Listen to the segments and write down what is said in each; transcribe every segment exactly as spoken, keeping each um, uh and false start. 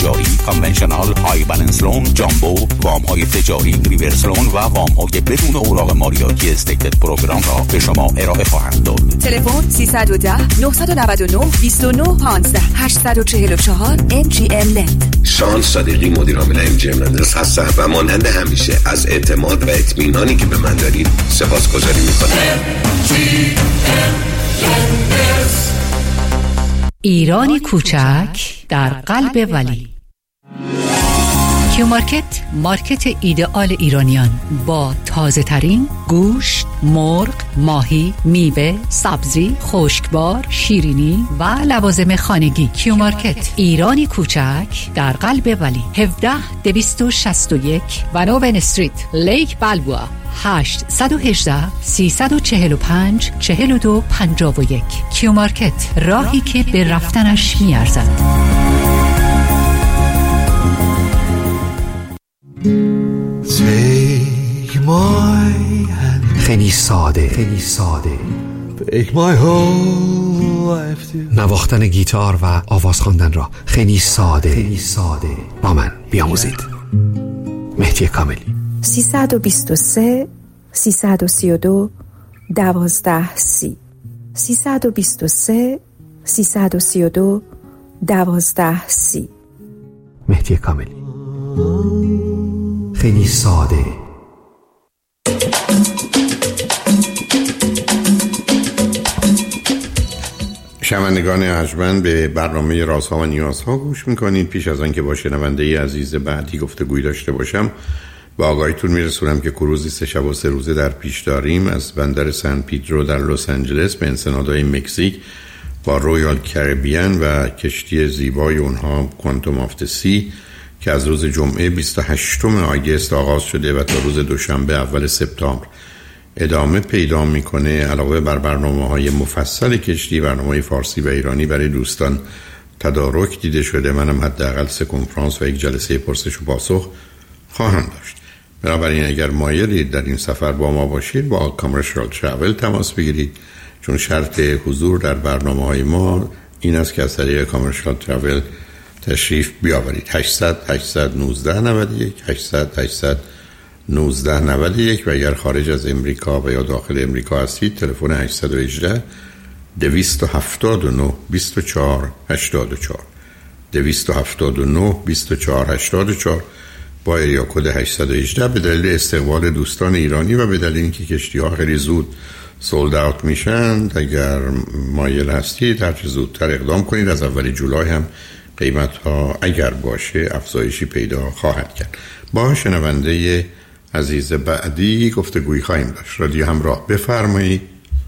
تجاری، کانونشنال، های بالانس لون، جامبو، وام های تجاری، ریورس لون و وام های بدون اوراق مالیاتی استیتد پروگرام را به شما ارائه خواهند داد. تلفن سیصد و ده نه نه نه بیست و نه پانزده هشتصد و چهل و چهار ام جی ام لند. شان صدیقی مدیر عامل ام جی ام لند هستم و مانند همیشه از اعتماد و اطمینانی که به من دارید سپاسگزاری می‌کنم. ایرانی کوچک در قلب ولی. کیو مارکت، مارکت ایدئال ایرانیان با تازه ترین گوشت، مرغ، ماهی، میوه، سبزی، خشکبار، شیرینی و لوازم خانگی. کیو مارکت، ایرانی کوچک در قلب ولی. هفده دویست و شصت و یک ونوون استریت، لیک بلبوآ. هشت یک هشت سه چهار پنج چهار دو پنج یک. کیو مارکت، راهی که به رفتنش میارزد. Take my hand. خیلی ساده خیلی ساده Take my whole life to. نواختن گیتار و آواز خواندن را خیلی ساده خیلی ساده با من بیاموزید. مهدی کاملی. سیصد و بیست و سه سیصد و سی و دو دوازده سی سیصد و بیست و سه سیصد و سی و دو دوازده سی. مهدی کاملی. خیلی ساده. شنوندگان ارجمند، به برنامه رازها و نیازها گوش میکنید. پیش از آن که با شنونده عزیز بعدی گفتگوی داشته باشم، با آگاهیتون میرسونم که کروزی سه شب و سه روزه در پیش داریم از بندر سن پیدرو در لس آنجلس به انسنادهای مکزیک با رویال کریبیان و کشتی زیبای اونها کوانتوم آف سی که از روز جمعه بیست و هشتم آگوست آغاز شده و تا روز دوشنبه اول سپتامبر ادامه پیدا میکنه. علاوه بر برنامه‌های مفصل کشتی، برنامه‌های فارسی و ایرانی برای دوستان تدارک دیده شده. منم حداقل سه کنفرانس و یک جلسه پرسش و پاسخ خواهم داشت. بنابراین اگر مایلید در این سفر با ما باشید، با کامرشال ترافل تماس بگیرید، چون شرط حضور در برنامه‌های ما این است که از طریق کامرشال ترافل تشریف بیاورید. هشتصد هشتصد و نوزده نود و یک هشتصد هشتصد و نوزده نود و یک و اگر خارج از امریکا و یا داخل امریکا هستید تلفن هشتصد و هجده دویست و هفتاد و نه بیست و چهار هشتاد و چهار دویست و هفتاد و نه بیست و چهار هشتاد و چهار با ایریا کد هشتصد و هجده. به دلیل استقبال دوستان ایرانی و به دلیل اینکه کشتی‌ها خیلی زود سولد اوت میشن، اگر مایل هستید هر چه زودتر اقدام کنید. از اول جولای هم قیمت ها اگر باشه افزایشی پیدا خواهد کرد. با شنونده عزیز بعدی گفتگویی خواهیم داشت. رادیو همراه، بفرمایید.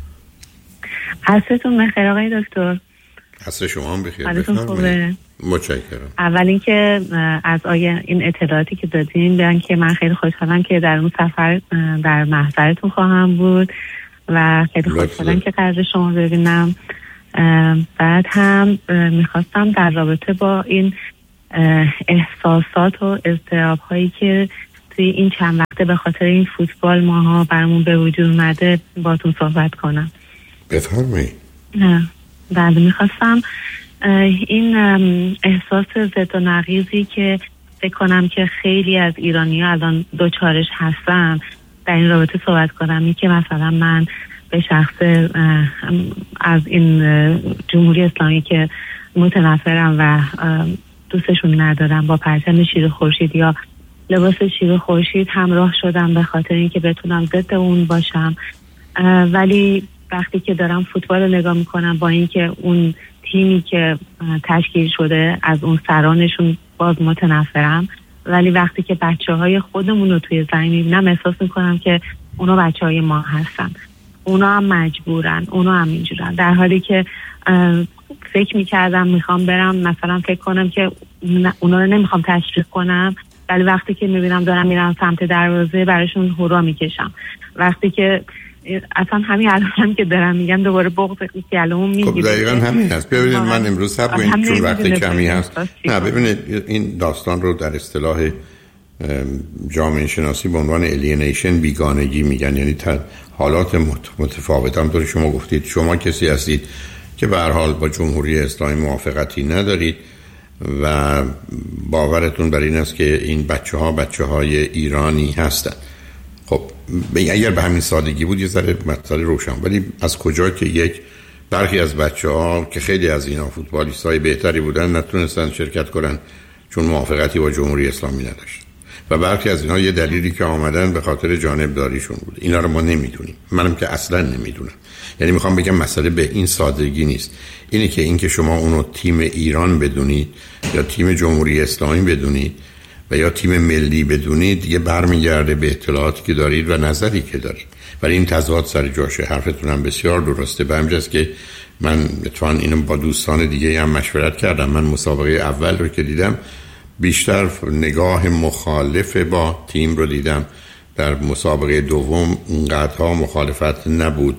عصرتون بخیر آقای دکتر. عصر شما هم بخیر. بفرمایید. متشکرم. اول اینکه از آیه این اطلاعاتی که دادین بیان که من خیلی خوشحالم که در اون سفر در محضرتون خواهم بود و خیلی خوشحالم که قدر شما ببینم. بعد هم میخواستم در رابطه با این احساسات و اضطراب هایی که توی این چند وقته به خاطر این فوتبال ماها برامون به وجود اومده باتون صحبت کنم. بفرمایید. بعد میخواستم این احساس ضد و نقیضی که فکر کنم که خیلی از ایرانی‌ها الان دوچارش هستن در این رابطه صحبت کنم. این که مثلا من به شخص از این جمهوری اسلامی که متنفرم و دوستشون ندارم، با پرچم شیر خورشید یا لباس شیر خورشید همراه شدم به خاطر اینکه بتونم ضد اون باشم. ولی وقتی که دارم فوتبال رو نگاه میکنم، با اینکه اون تیمی که تشکیل شده از اون سرانشون باز متنفرم، ولی وقتی که بچه های خودمون رو توی زمین میبینم احساس میکنم که اونا بچه های ما هستن، اونا هم مجبورن، اونا هم اینجورن. در حالی که فکر میکردم میخوام برم مثلا فکر کنم که اونا رو نمیخوام تشویق کنم، ولی وقتی که میبینم دارم میرم سمت دروازه براشون هورا میکشم. وقتی که اصلا همین الان هم که دارم میگم دوباره بغض گلوم میگیره. خب دقیقاً همین هست. ببینید من امروز صبر کنید چون وقت کمی هست. نه ببینید این داستان رو در اصطلاح جامعه شناسی به عنوان الینیشن، بیگانگی میگن، یعنی حالات متفاوت. همونطور شما گفتید شما کسی هستید که به هر حال با جمهوری اسلامی موافقتی ندارید و باورتون بر این است که این بچه ها بچه های ایرانی هستن. خب اگر به همین سادگی بود یه ذره مسئله روشن، ولی از کجا که یک برخی از بچه ها که خیلی از اینا فوتبالیست های بهتری بودن نتونستن شرکت کنن چون موافقتی با جمهوری اسلامی نداشت و برخی از اینا یه دلیلی که آمدن به خاطر جانبداریشون بود. اینا رو ما نمیدونیم، منم که اصلا نمیدونم. یعنی میخوام بگم مسئله به این سادگی نیست. اینه که اینکه شما اونو تیم ایران بدونید یا تیم جمهوری اسلامی بدونید و یا تیم ملی بدونید دیگه برمیگرده به اطلاعاتی که دارید و نظری که دارید. ولی این تضاد سر جاشه. حرفتون هم بسیار درسته. به همجاست که من اتفاقاً اینو با دوستان دیگه هم مشورت کردم. من مسابقه اول رو که دیدم بیشتر نگاه مخالف با تیم رو دیدم. در مسابقه دوم اونقدرها مخالفت نبود،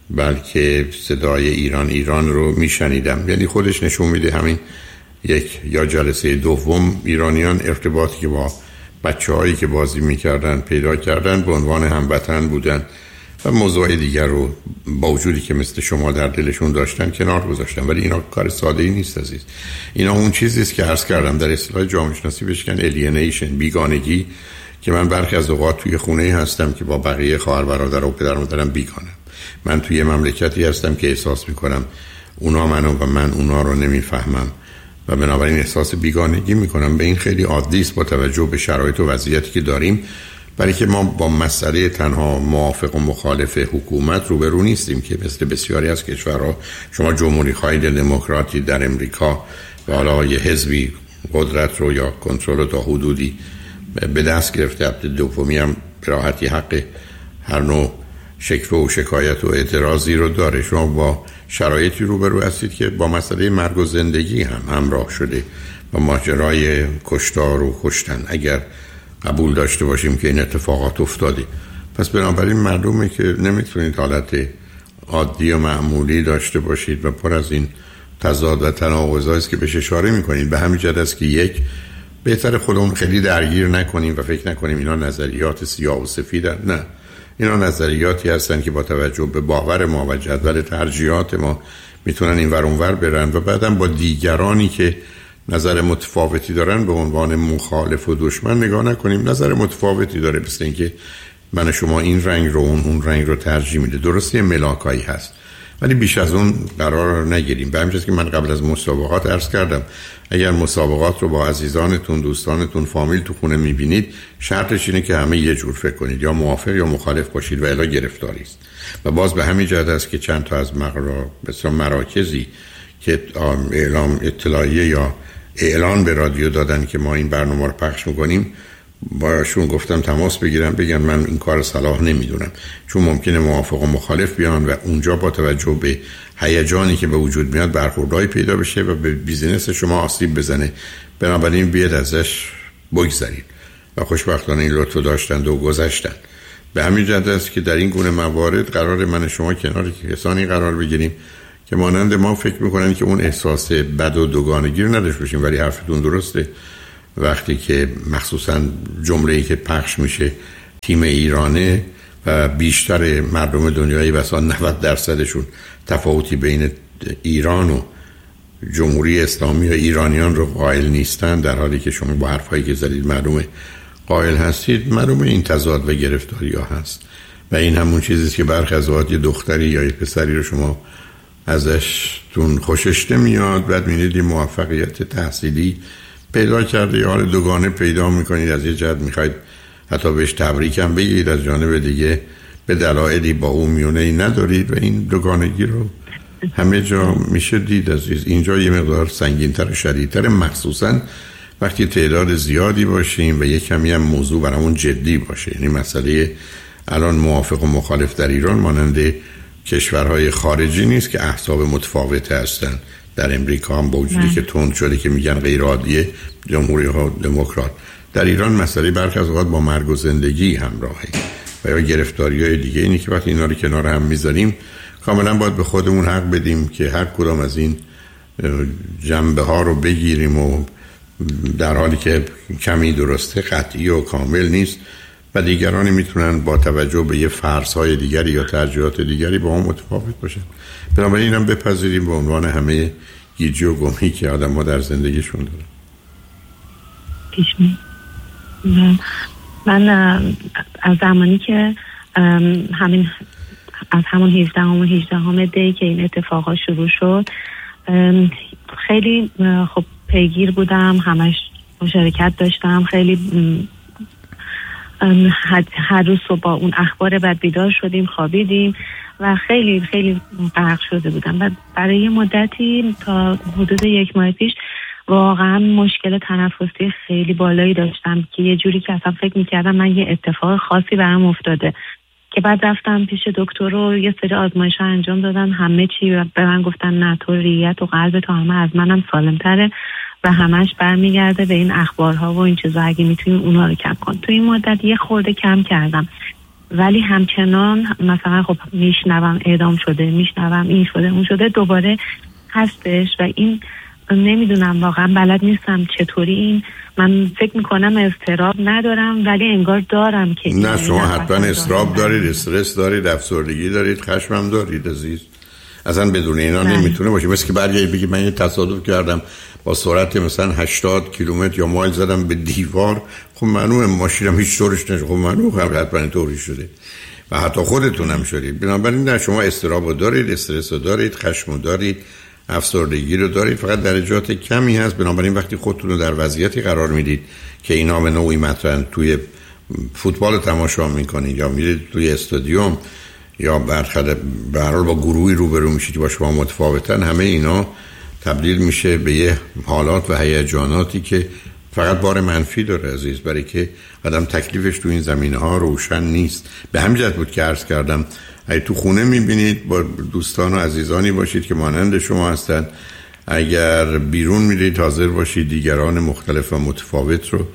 بلکه صدای ایران ایران رو میشنیدم. یعنی خودش نشون میده همین یک یا جلسه دوم ایرانیان ارتباطی که با بچه هایی که بازی میکردن پیدا کردن به عنوان هموطن بودن و موضوع دیگر رو با وجودی که مثل شما در دلشون داشتن کنار گذاشتن. ولی اینا کار ساده ای نیست عزیز. اینا اون چیزی است که عرض کردم در اصطلاح جامعه شناسی بهش میگن alienation، بیگانگی، که من برخی از اوقات توی خونه هستم که با بقیه خواهر برادر و پدر و مادرم بیگانم. من توی مملکتی هستم که احساس میکنم اونا منو و من اونا رو نمیفهمم و بنابراین احساس بیگانگی میکنم. به این خیلی عادی است با توجه به شرایط و وضعیتی که داریم، برای که ما با مسئله تنها موافق و مخالف حکومت روبرو نیستیم که مثل بسیاری از کشورها شما جمهوری خواهی دموکراتی در امریکا و حالا یه حزبی قدرت رو یا کنترل تا حدودی به دست گرفته، حتی دومی هم راحتی حق هر نوع شکوه و شکایت و اعتراضی رو داره. شما با شرایطی روبرو هستید که با مسئله مرگ و زندگی هم همراه شده و ماجرای کشتار و کشتن اگر قبول داشته باشیم که این اتفاقات افتاده. پس بنابراین معلومه که نمیتونید حالت عادی و معمولی داشته باشید و پر از این تضاد و تناقضایی است که بهش اشاره میکنید. به همین جهت است که یک بهتر خودمون خیلی درگیر نکنیم و فکر نکنیم اینا نظریات سیاه و سفیدن. نه، اینا نظریاتی هستن که با توجه به باور ما و جدول ترجیحات ما میتونن این ور اون ور برن و بعدم با دیگرانی که نظر متفاوتی دارن به عنوان مخالف و دشمن نگاه نکنیم. نظر متفاوتی داره، مثل اینکه من شما این رنگ رو اون اون رنگ رو ترجیح میده. درسته ملاکایی هست ولی بیش از اون قرار نگیریم. به همین جاست که من قبل از مسابقات عرض کردم اگر مسابقات رو با عزیزانتون، دوستانتون، فامیل تو خونه میبینید شرطش اینه که همه یه جور فکر کنید، یا موافق یا مخالف باشید و الا گرفتاری است. و باز به همین جهت است که چند تا از مقرا مثلا مراکزی که اعلام اطلاعیه یا اعلان به رادیو دادن که ما این برنامه رو پخش میکنیم باشون گفتم تماس بگیرم بگن من این کار صلاح نمیدونم، چون ممکنه موافق و مخالف بیان و اونجا با توجه به هیجانی که به وجود میاد برخوردای پیدا بشه و به بیزینس شما آسیب بزنه. بنابراین بیاد ازش بگذارید و خوشبختانه این لطفو داشتند و گذشتن. به همین جهت است که در این گونه موارد قرار من شما کنار کسانی قرار بگیریم که مانند ما فکر میکنن که اون احساس بد و دوگانگی رو نداشته باشیم. ولی حرفتون درسته، وقتی که مخصوصا جمله‌ای که پخش میشه تیم ایرانه و بیشتر مردم دنیایی مثلا نود درصدشون تفاوتی بین ایران و جمهوری اسلامی و ایرانیان رو قائل نیستن، در حالی که شما با حرفایی که زدید معلومه قائل هستید، معلومه این تضاد و گرفتاری ها هست. و این همون چیزیست که برخی از اوقات یه دختری یا یه پسری رو شما ازشتون خوشش نمیاد، بعد می‌بینید موفقیت تحصیلی پیدا کرده یا حال دوگانه پیدا میکنید، از یه جهت میخواید حتی بهش تبریک هم بگید، از جانب دیگه به دلایلی با اون میونه‌ای ندارید و این دوگانگی رو همه جا میشه دید عزیز. اینجا یه مقدار سنگین‌تر و شدیدتر، مخصوصا وقتی تعداد زیادی باشیم و یه کمی هم موضوع برامون جدی باشه. یعنی مسئله الان موافق و مخالف در ایران مانند کشورهای خارجی نیست که احزاب متفاوت هستن. در امریکا هم با وجودی که تند شده که میگن غیر عادیه جمهوری ها دموکرات، در ایران مسئله برخی از اوقات با مرگ و زندگی همراهه و یا گرفتاری های دیگه. اینی که وقتی اینا رو کنار هم میذاریم کاملا باید به خودمون حق بدیم که هر کدام از این جنبه ها رو بگیریم و در حالی که کمی درسته قطعی و کامل نیست و دیگرانی میتونن با توجه به یه فرض‌های دیگری یا ترجیحات دیگری با هم متفاوت باشن. بنابراین اینم بپذیریم به عنوان همه گیجی و گمی که آدم ها در زندگیشون دارن؟ پیش می من از زمانی که همین از همون هجدهم و هجدهم دی که این اتفاقا شروع شد خیلی خب پیگیر بودم، همش مشارکت داشتم، خیلی هر روز صبح با اون اخبار بد بیدار شدیم، خوابیدیم و خیلی خیلی غرق شده بودم و برای یه مدتی تا حدود یک ماه پیش واقعا مشکل تنفسی خیلی بالایی داشتم که یه جوری که اصلا فکر میکردم من یه اتفاق خاصی برام افتاده، که بعد رفتم پیش دکتر و یه سری آزمایش‌ها انجام دادن، همه چی به من گفتن نه تو ریت و قلب تو همه از منم سالم‌تره و همش برمیگرده به این اخبارها و این چیزا، اگه میتونی اونها رو کم کن. تو این مدت یه خورده کم کردم ولی همچنان مثلا خب میشنوم اعدام شده، میشنوم این شده اون شده، دوباره هستش و این نمیدونم واقعا بلد نیستم چطوری این، من فکر میکنم اضطراب ندارم ولی انگار دارم که نه شما حتما اضطراب دارید، استرس دارید، افسردگی دارید، خشمم دارید عزیز. اصلا بدون اینا نه. نمیتونه باشه. مثل که برگردی بگی من یه تصادف کردم با سرعت مثلا هشتاد کیلومتر یا مایل زدم به دیوار، خب معلومه ماشینم هیچ طورش نشه، خب معلومه حتما طوری شده و حتی خودتونم شدید. بنابراین نه شما اضطراب دارید، استرس دارید، خشم دارید، افسردگی رو دارید، فقط درجات کمی هست. بنابراین وقتی خودتون رو در وضعیتی قرار میدید که اینا به نوعی مثلا توی فوتبال تماشا میکنید یا میرید توی استادیوم یا برخلاف به هر حال با گروهی روبرو میشید که با شما متفاوتن، همه اینا تبدیل میشه به یه حالات و هیجاناتی که فقط بار منفی داره عزیز، برای که آدم تکلیفش تو این زمینه‌ها روشن نیست. به همین جهت بود که عرض کردم اگه تو خونه میبینید با دوستان و عزیزانی باشید که مانند شما هستند، اگر بیرون میرید حاضر باشید دیگران مختلف و متفاوت رو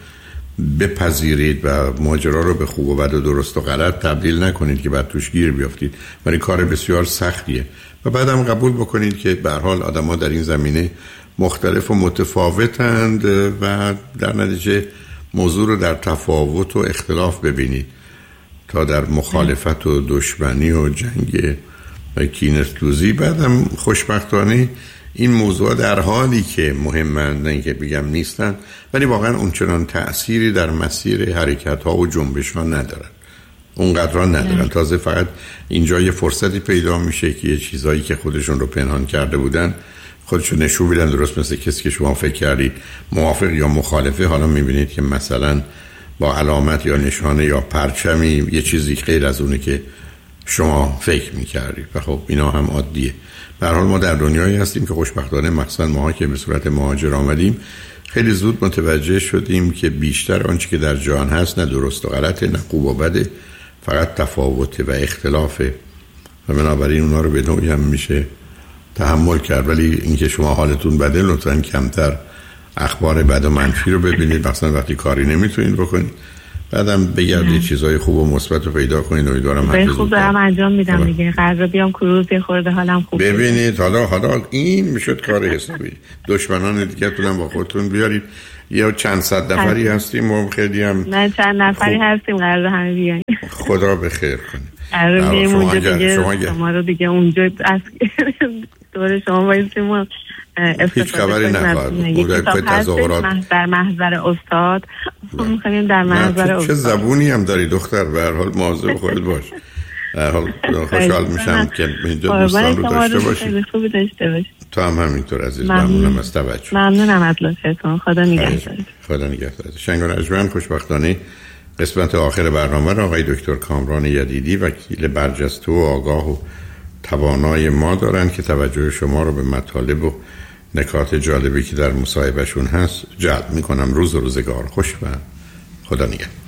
بپذیرید و ماجرا رو به خوب و بد و درست و غلط تبدیل نکنید که بعد توش گیر بیافتید، ولی کار بسیار سختیه. و بعدم قبول بکنید که به هر حال آدم‌ها در این زمینه مختلف و متفاوتند و در نتیجه موضوع رو در تفاوت و اختلاف ببینید تا در مخالفت و دشمنی و جنگ و کینه‌توزی. بعدم خوشبختانه این موضوع در حالی که مهمند، نه اینکه بگم نیستن، ولی واقعا اونچنان تأثیری در مسیر حرکت ها و جنبش ها ندارن، اونقدر ندارن. تازه فقط اینجا یه فرصتی پیدا میشه که یه چیزایی که خودشون رو پنهان کرده بودن خودشون نشون بدن، درست مثل کسی که شما فکر کردید موافق یا مخالفه، حالا میبینید که مثلا با علامت یا نشانه یا پرچمی یه چیزی غیر از اونه که شما فکر میکردید و خب اینا هم عادیه. به هر حال ما در دنیایی هستیم که خوشبختانه مخصوصا ما که به صورت مهاجر آمدیم خیلی زود متوجه شدیم که بیشتر آنچه که در جهان هست نه درست و غلطه، نه خوب و بده، فقط تفاوته و اختلافه و بنابراین اونا رو به نوعی هم میشه تحمل کرد. ولی اینکه شما حالتون بده لطفاً کمتر اخبار بد و منفی رو ببینید، مثلا وقتی کاری نمیتونید بکنید، بعدم بگردید چیزای خوب و مثبت رو پیدا کنید. امیدوارم هر خوب دارم انجام میدم دیگه، قرار بیام کروز یه خورده حالم خوب ببینید. حالا حالا این میشد کار حسابی. دشمنان دیگه تونم با خودتون بیارید، یا چند صد نفری هستیم و خیلی هم نه چند نفری خوب. هستیم قرار همه بیاین. خدا به خیر کنه. قرار بیایم اونجا دیگه شما, شما رو دیگه اونجا از دور شما وایسیم و هیچ خبری نخواهد بود. تظاهرات در محضر استاد می‌خوایم در محضر استاد. چه زبونی هم داری دختر، به هر حال مواظب خودت باش. در حال خوشحال میشم که اینجا دوستان رو داشته باشی. تو هم همینطور عزیز. ممنونم از توجه. ممنونم از لطفتون. خدا نگهدار. خدا نگهدار. شنگ و نجمن خوشبختانه قسمت آخر برنامه را آقای دکتر کامران یدیدی وکیل برجسته و آگاه و توانای ما دارن که توجه شما رو به مطالب و نکات جالبی که در مصاحبهشون هست جلب میکنم. روز و روزگار خوش و خدا نگهدار.